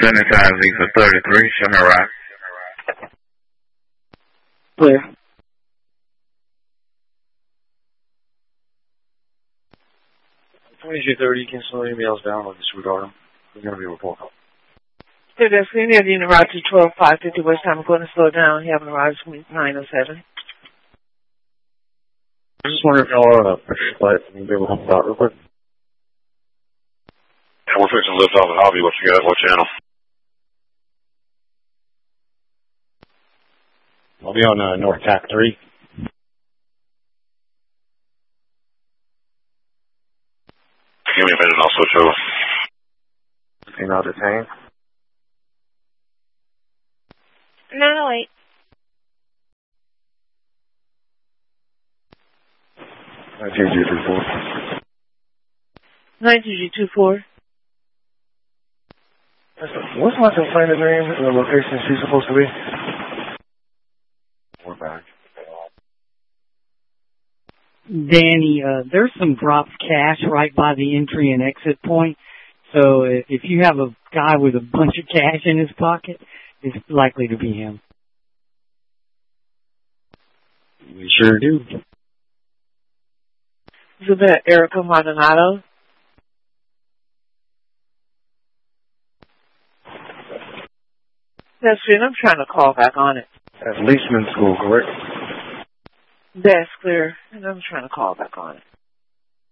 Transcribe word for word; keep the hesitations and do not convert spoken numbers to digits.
Sanitize E for thirty-three, show me right. Clear. twenty-two thirty, you can slow emails down, we'll disregard them. We're going to be a report call. So that's India, the Unirati twelve five fifty West Time. I'm going to slow down. You have an arrival from nine oh seven. I just wonder if y'all are on a pressure flight and you'll be able to help us out real quick. Yeah, we're fixing to lift off the hobby. What you got? What channel? I'll be on uh, North Tack three. Give me a minute and I'll switch over. Female detained. nine oh eight. nineteen G thirty-four. nineteen G twenty-four. What's my complainant's name and the location she's supposed to be? We're back. Danny, uh, there's some dropped cash right by the entry and exit point. So if, if you have a guy with a bunch of cash in his pocket, it's likely to be him. We sure do. Is that Erica Maldonado? That's good. I'm trying to call back on it. That's Leishman School, correct? That's clear. And I'm trying to call back on it.